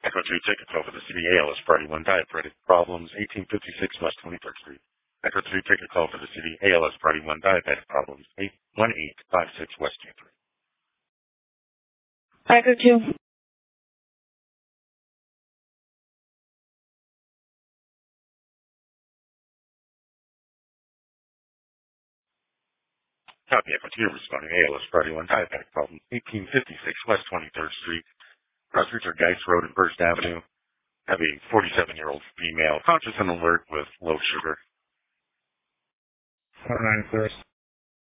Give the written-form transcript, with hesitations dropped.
Echo 2, ticket call for the city ALS Party 1 diabetic problems, 1856 West 23rd Street. Echo 2, ticket call for the city ALS Party 1 diabetic problems, 1856 West 23rd. Echo 2. Copy Echo 2, responding ALS Party 1 diabetic problems, 1856 West 23rd Street. Cross Richard Geis Road and First Avenue. Have a 47-year-old female, conscious and alert with low sugar. 49 first.